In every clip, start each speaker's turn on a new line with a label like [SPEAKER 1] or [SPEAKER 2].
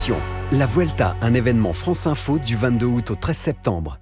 [SPEAKER 1] La Vuelta, un événement France Info du 22 août au 13 septembre.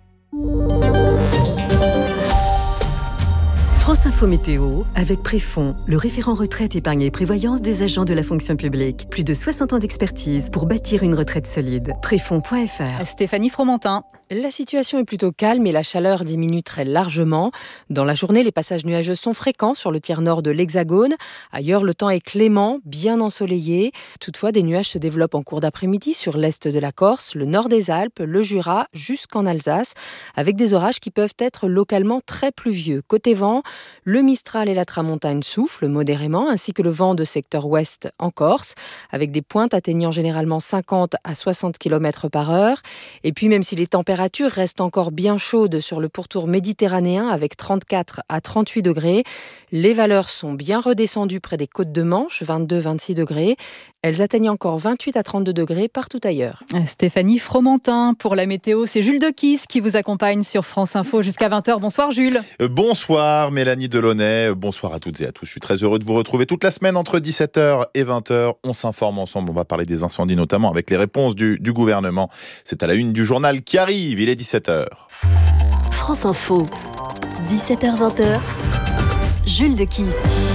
[SPEAKER 2] France Info Météo, avec Préfond, le référent retraite, épargne et prévoyance des agents de la fonction publique. Plus de 60 ans d'expertise pour bâtir une retraite solide. Préfond.fr.
[SPEAKER 3] Stéphanie Fromentin. La situation est plutôt calme et la chaleur diminue très largement. Dans la journée, les passages nuageux sont fréquents sur le tiers nord de l'Hexagone. Ailleurs, le temps est clément, bien ensoleillé. Toutefois, des nuages se développent en cours d'après-midi sur l'est de la Corse, le nord des Alpes, le Jura, jusqu'en Alsace, avec des orages qui peuvent être localement très pluvieux. Côté vent, le Mistral et la Tramontane soufflent modérément, ainsi que le vent de secteur ouest en Corse, avec des pointes atteignant généralement 50 à 60 km par heure. Et puis, même si les températures restent encore bien chaudes sur le pourtour méditerranéen, avec 34 à 38 degrés, les valeurs sont bien redescendues près des côtes de Manche, 22-26 degrés. Elles atteignent encore 28 à 32 degrés partout ailleurs.
[SPEAKER 4] Stéphanie Fromentin, pour la météo, c'est Jules Dequisse qui vous accompagne sur France Info jusqu'à 20h. Bonsoir Jules.
[SPEAKER 5] Bonsoir Mélanie Delaunay, bonsoir à toutes et à tous. Je suis très heureux de vous retrouver toute la semaine entre 17h et 20h. On s'informe ensemble, on va parler des incendies notamment avec les réponses du gouvernement. C'est à la une du journal qui arrive, il est 17h.
[SPEAKER 6] France Info, 17h-20h, Jules Dequisse.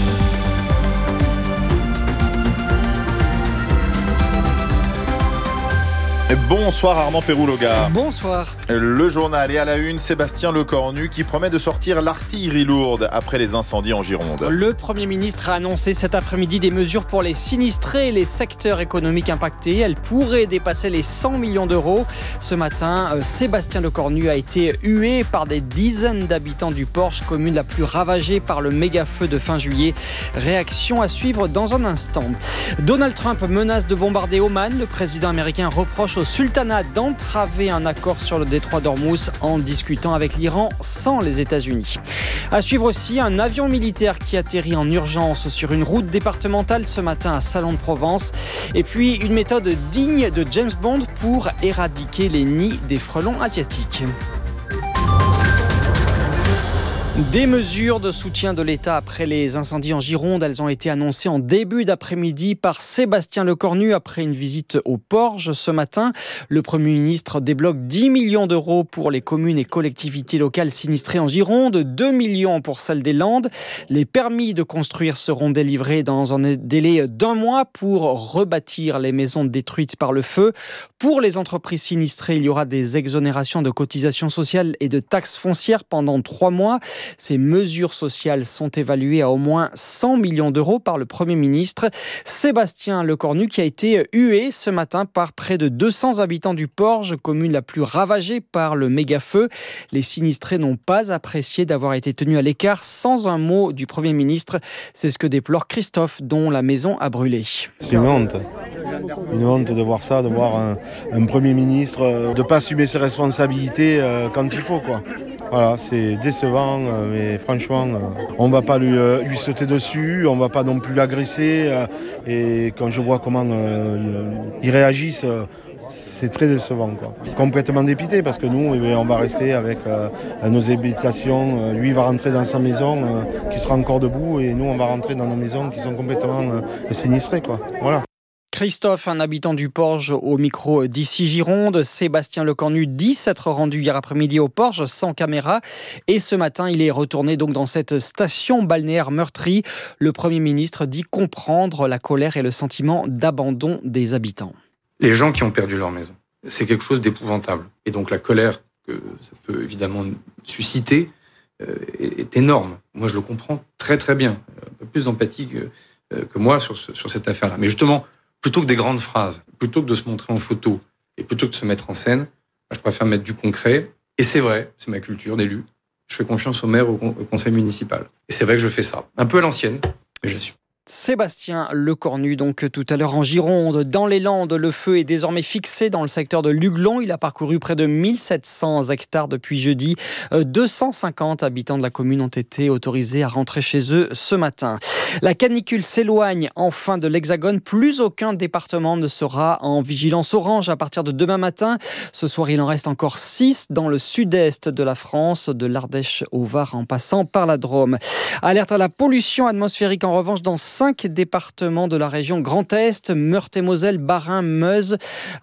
[SPEAKER 5] Bonsoir Armand Pérouloga.
[SPEAKER 7] Bonsoir.
[SPEAKER 5] Le journal est à la une, Sébastien Lecornu qui promet de sortir l'artillerie lourde après les incendies en Gironde.
[SPEAKER 7] Le Premier ministre a annoncé cet après-midi des mesures pour les sinistrés et les secteurs économiques impactés. Elles pourraient dépasser les 100 millions d'euros. Ce matin, Sébastien Lecornu a été hué par des dizaines d'habitants du Porche, commune la plus ravagée par le méga-feu de fin juillet. Réaction à suivre dans un instant. Donald Trump menace de bombarder Oman. Le président américain reproche au sultanat d'entraver un accord sur le détroit d'Ormuz en discutant avec l'Iran sans les États-Unis. À suivre aussi un avion militaire qui atterrit en urgence sur une route départementale ce matin à Salon-de-Provence. Et puis une méthode digne de James Bond pour éradiquer les nids des frelons asiatiques. Des mesures de soutien de l'État après les incendies en Gironde, elles ont été annoncées en début d'après-midi par Sébastien Lecornu après une visite au Porge ce matin. Le Premier ministre débloque 10 millions d'euros pour les communes et collectivités locales sinistrées en Gironde, 2 millions pour celles des Landes. Les permis de construire seront délivrés dans un délai d'1 mois pour rebâtir les maisons détruites par le feu. Pour les entreprises sinistrées, il y aura des exonérations de cotisations sociales et de taxes foncières pendant 3 mois. Ces mesures sociales sont évaluées à au moins 100 millions d'euros par le Premier ministre. Sébastien Lecornu qui a été hué ce matin par près de 200 habitants du Porge, commune la plus ravagée par le méga-feu. Les sinistrés n'ont pas apprécié d'avoir été tenus à l'écart sans un mot du Premier ministre. C'est ce que déplore Christophe, dont la maison a brûlé.
[SPEAKER 8] C'est une honte. Une honte de voir ça, de voir un Premier ministre de ne pas assumer ses responsabilités quand il faut, quoi. Voilà, c'est décevant, mais franchement, on ne va pas lui sauter dessus, on ne va pas non plus l'agresser. Et quand je vois comment ils réagissent, c'est très décevant, quoi. Complètement dépité parce que nous, on va rester avec nos habitations. Lui, il va rentrer dans sa maison qui sera encore debout et nous, on va rentrer dans nos maisons qui sont complètement sinistrées, quoi. Voilà.
[SPEAKER 7] Christophe, un habitant du Porge au micro d'ici Gironde. Sébastien Lecornu dit s'être rendu hier après-midi au Porge sans caméra. Et ce matin, il est retourné donc dans cette station balnéaire meurtrie. Le Premier ministre dit comprendre la colère et le sentiment d'abandon des habitants.
[SPEAKER 9] Les gens qui ont perdu leur maison, c'est quelque chose d'épouvantable. Et donc la colère que ça peut évidemment susciter est énorme. Moi, je le comprends très très bien. Un peu plus d'empathie que moi sur cette affaire-là. Mais justement, plutôt que des grandes phrases, plutôt que de se montrer en photo et plutôt que de se mettre en scène, je préfère mettre du concret. Et c'est vrai, c'est ma culture d'élu. Je fais confiance au maire, au conseil municipal. Et c'est vrai que je fais ça. Un peu à l'ancienne, mais je suis.
[SPEAKER 7] Sébastien Lecornu, donc tout à l'heure en Gironde. Dans les Landes, le feu est désormais fixé dans le secteur de Luglon. Il a parcouru près de 1700 hectares depuis jeudi. 250 habitants de la commune ont été autorisés à rentrer chez eux ce matin. La canicule s'éloigne enfin de l'Hexagone. Plus aucun département ne sera en vigilance orange à partir de demain matin. Ce soir, il en reste encore 6 dans le sud-est de la France, de l'Ardèche au Var en passant par la Drôme. Alerte à la pollution atmosphérique en revanche dans 5 départements de la région Grand Est, Meurthe-et-Moselle, Bas-Rhin, Meuse.